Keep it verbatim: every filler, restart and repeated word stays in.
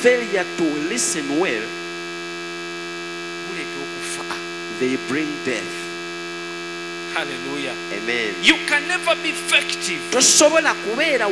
failure to listen well, they bring death. Hallelujah. Amen. You can never be effective tosobola kubeera